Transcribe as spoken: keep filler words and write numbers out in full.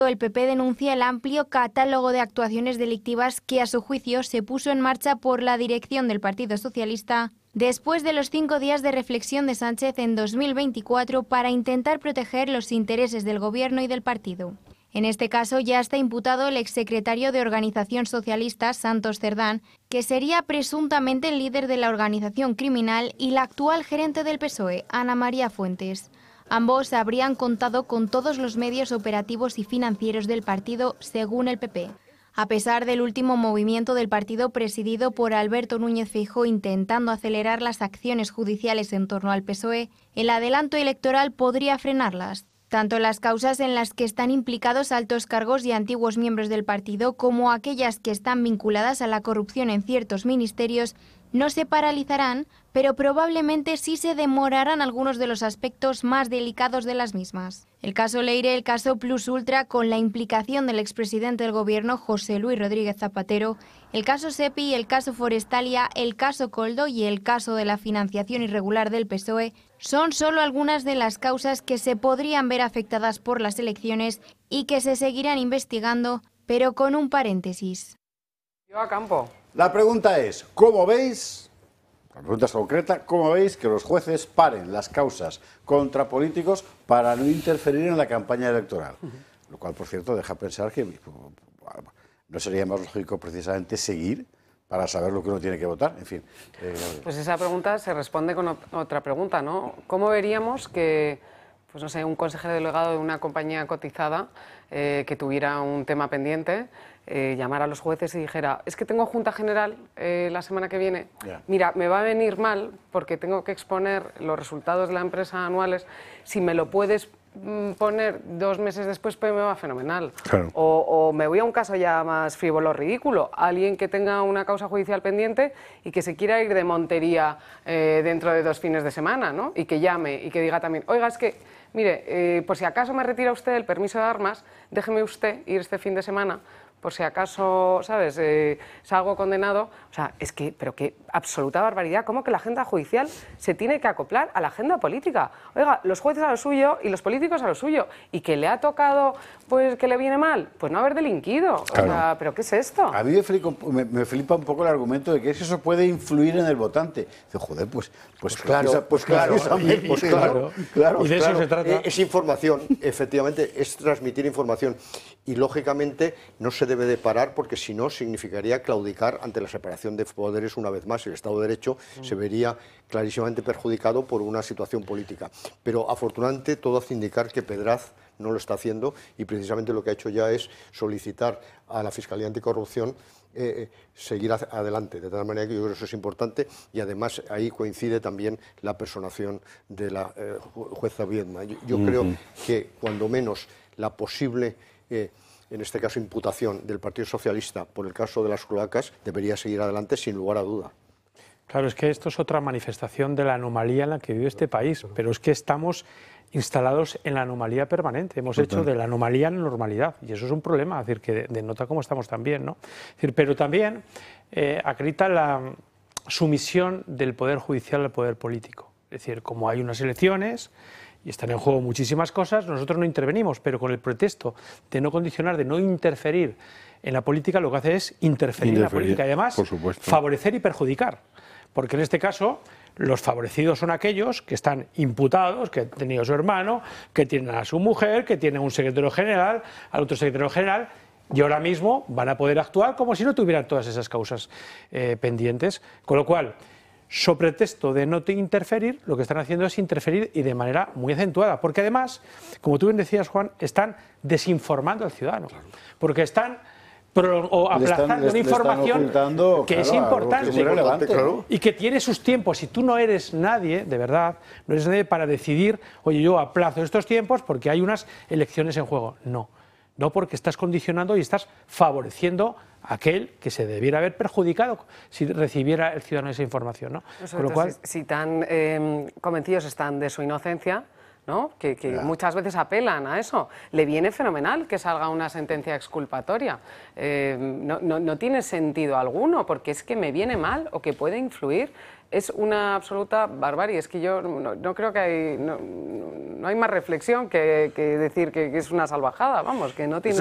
El P P denuncia el amplio catálogo de actuaciones delictivas que, a su juicio, se puso en marcha por la dirección del Partido Socialista después de los cinco días de reflexión de Sánchez en dos mil veinticuatro para intentar proteger los intereses del Gobierno y del partido. En este caso ya está imputado el exsecretario de Organización Socialista, Santos Cerdán, que sería presuntamente el líder de la organización criminal, y la actual gerente del P S O E, Ana María Fuentes. Ambos habrían contado con todos los medios operativos y financieros del partido, según el P P. A pesar del último movimiento del partido presidido por Alberto Núñez Feijóo intentando acelerar las acciones judiciales en torno al P S O E, el adelanto electoral podría frenarlas. Tanto las causas en las que están implicados altos cargos y antiguos miembros del partido como aquellas que están vinculadas a la corrupción en ciertos ministerios no se paralizarán, pero probablemente sí se demorarán algunos de los aspectos más delicados de las mismas. El caso Leire, el caso Plus Ultra, con la implicación del expresidente del Gobierno, José Luis Rodríguez Zapatero, el caso SEPI, el caso Forestalia, el caso Coldo y el caso de la financiación irregular del P S O E son solo algunas de las causas que se podrían ver afectadas por las elecciones y que se seguirán investigando, pero con un paréntesis. Yo a campo. La pregunta es, ¿cómo veis, la pregunta es concreta, cómo veis que los jueces paren las causas contra políticos para no interferir en la campaña electoral? Uh-huh. Lo cual, por cierto, deja pensar que no sería más lógico precisamente seguir para saber lo que uno tiene que votar, en fin. Eh, pues esa pregunta se responde con otra pregunta, ¿no? ¿Cómo veríamos que, pues no sé, un consejero delegado de una compañía cotizada eh, que tuviera un tema pendiente, Eh, llamar a los jueces y dijera, es que tengo Junta General eh, la semana que viene, yeah. mira, me va a venir mal porque tengo que exponer los resultados de la empresa anuales, si me lo puedes mm, poner dos meses después, pues me va fenomenal. Claro. O, o me voy a un caso ya más frívolo, ridículo, alguien que tenga una causa judicial pendiente y que se quiera ir de montería eh, dentro de dos fines de semana, ¿no? Y que llame y que diga también, oiga, es que, mire, eh, por si acaso me retira usted el permiso de armas, déjeme usted ir este fin de semana, por si acaso, ¿sabes?, eh, salgo condenado. O sea, es que, pero qué absoluta barbaridad, ¿cómo que la agenda judicial se tiene que acoplar a la agenda política? Oiga, los jueces a lo suyo y los políticos a lo suyo, y que le ha tocado, pues, que le viene mal, pues no haber delinquido. Claro. O sea, ¿pero qué es esto? A mí me flipa, me, me flipa un poco el argumento de que eso puede influir en el votante. Dice, joder, pues, pues, pues claro, pues, pues claro, y, pues claro, claro, y de claro. eso se trata. Es información, efectivamente, es transmitir información. Y, lógicamente, no se debe de parar porque, si no, significaría claudicar ante la separación de poderes una vez más. El Estado de Derecho mm. se vería clarísimamente perjudicado por una situación política. Pero, afortunadamente, todo hace indicar que Pedraz no lo está haciendo y, precisamente, lo que ha hecho ya es solicitar a la Fiscalía Anticorrupción eh, seguir adelante. De tal manera que yo creo que eso es importante y, además, ahí coincide también la personación de la eh, jueza Viedma. Yo, yo mm-hmm. creo que, cuando menos, la posible... Eh, en este caso imputación del Partido Socialista por el caso de las cloacas, debería seguir adelante sin lugar a duda. Claro, es que esto es otra manifestación de la anomalía en la que vive este país, pero es que estamos instalados en la anomalía permanente, hemos Total. hecho de la anomalía la normalidad, y eso es un problema, es decir, que denota cómo estamos también, ¿no? Es decir, pero también eh, acredita la sumisión del Poder Judicial al Poder Político, es decir, como hay unas elecciones y están en juego muchísimas cosas, nosotros no intervenimos, pero con el pretexto de no condicionar, de no interferir en la política, lo que hace es interferir, interferir en la política y, además, favorecer y perjudicar. Porque en este caso, los favorecidos son aquellos que están imputados, que han tenido a su hermano, que tienen a su mujer, que tienen un secretario general, al otro secretario general, y ahora mismo van a poder actuar como si no tuvieran todas esas causas eh, pendientes. Con lo cual, so pretexto de no interferir, lo que están haciendo es interferir y de manera muy acentuada, porque además, como tú bien decías, Juan, están desinformando al ciudadano, porque están pro, o aplazando están, una información que claro, es importante, que es relevante, claro. y que tiene sus tiempos, y tú no eres nadie, de verdad, no eres nadie para decidir, oye, yo aplazo estos tiempos porque hay unas elecciones en juego. No, no, porque estás condicionando y estás favoreciendo a aquel que se debiera haber perjudicado si recibiera el ciudadano esa información, ¿no? Pues Con lo cual, si, si tan eh, convencidos están de su inocencia, ¿no? que, que yeah. muchas veces apelan a eso, le viene fenomenal que salga una sentencia exculpatoria. Eh, no, no, no tiene sentido alguno, porque es que me viene mal o que puede influir es una absoluta barbarie. Es que yo no, no creo que hay, no, no hay más reflexión que, que decir que, que es una salvajada, vamos, que no tiene